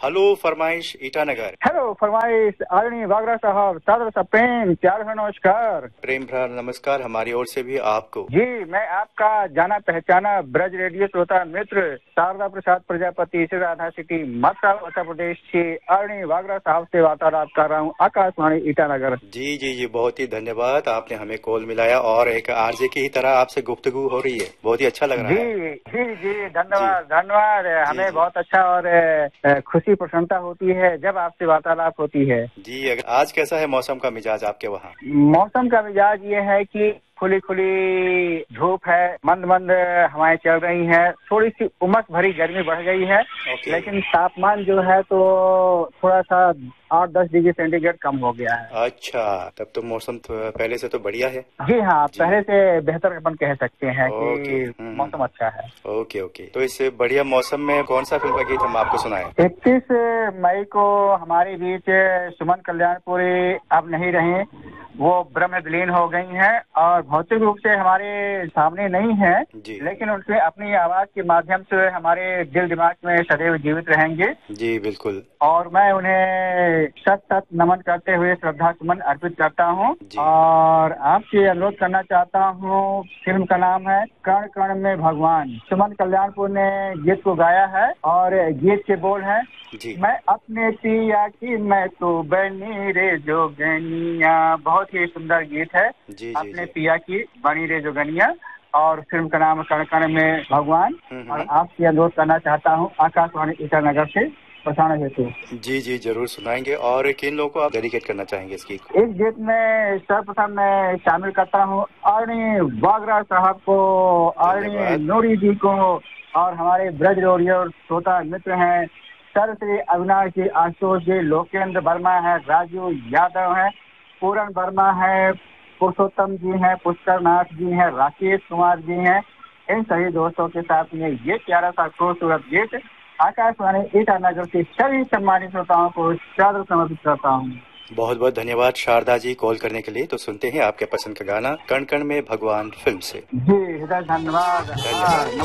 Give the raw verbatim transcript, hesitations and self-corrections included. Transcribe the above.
Hello फरमाइश Itanagar. Hello फरमाइश आदरणीय वागरा साहब, सादर सा प्रेम, प्यार भरा नमस्कार। प्रेम भरा नमस्कार हमारी ओर से भी आपको। जी, मैं आपका जाना पहचाना ब्रज रेडियो श्रोता मित्र शारदा प्रसाद प्रजापति श्री राधा सिटी मथुरा उत्तर प्रदेश के आदरणीय वागरा साहब से वार्तालाप कर रहा हूँ, आकाशवाणी ईटानगर। जी जी जी बहुत ही धन्यवाद, आपने हमें कॉल मिलाया और एक आरजे की ही तरह आपसे गुफ्तगू हो रही है, बहुत ही अच्छा लग रहा है। जी जी जी धन्यवाद धन्यवाद, हमें बहुत अच्छा और खुशी प्रसन्नता होती है जब आपसे वार्तालाप होती है। जी, अगर आज कैसा है मौसम का मिजाज आपके वहाँ? मौसम का मिजाज ये है कि खुली खुली धूप है, मंद मंद हवाएं चल रही हैं, थोड़ी सी उमस भरी गर्मी बढ़ गई है, लेकिन तापमान जो है तो थोड़ा सा आठ दस डिग्री सेंटीग्रेड कम हो गया है। अच्छा, तब तो मौसम पहले से तो बढ़िया है। जी हाँ, पहले से बेहतर अपन कह सकते हैं ओके, कि मौसम अच्छा है। ओके ओके, तो इस बढ़िया मौसम में कौन सा फिल्म का गीत हम आपको सुनाएं? इकतीस मई को हमारे बीच सुमन कल्याणपुरी अब नहीं रही, वो ब्रह्म विलीन हो गई हैं और भौतिक रूप से हमारे सामने नहीं है, लेकिन उनसे अपनी आवाज के माध्यम से हमारे दिल दिमाग में सदैव जीवित रहेंगे। जी बिल्कुल। और मैं उन्हें सत सत नमन करते हुए श्रद्धा सुमन अर्पित करता हूँ और आपसे अनुरोध करना चाहता हूँ। फिल्म का नाम है कण कण में भगवान, सुमन कल्याणपुर ने गीत को गाया है और गीत के बोल है, मैं अपने पिया की मैं तो बनी रे जोगनिया। बहुत ही सुंदर गीत है, जी, अपने जी, पिया की बनी रे जोगनिया, और फिल्म का नाम कण कण में भगवान। और आपसे अनुरोध करना चाहता हूँ आकाशवाणी ईटानगर से प्रसारण हेतु। जी जी जरूर सुनाएंगे। और किन लोगों को आप डेडिकेट करना चाहेंगे इस गीत को? इस गीत में सर्वप्रथम मैं शामिल करता हूँ आदरणीय वागरा साहब को, आदरणीय नूरी जी को, और हमारे ब्रज रेडियो श्रोता मित्र हैं सर श्री अविनाश जी, आशुतोष जी, लोकेंद्र वर्मा है, राजू यादव है, पूरन वर्मा है, पुरुषोत्तम जी हैं, पुष्कर नाथ जी हैं, राकेश कुमार जी हैं। इन सभी दोस्तों के साथ में ये प्यारा सा खूबसूरत गीत आकाशवाणी ईटानगर के सभी सम्मानित श्रोताओं को सादर समर्पित करता हूँ। बहुत बहुत धन्यवाद शारदा जी कॉल करने के लिए। तो सुनते हैं आपके पसंद का गाना कण कण में भगवान फिल्म से। जी हृदय धन्यवाद।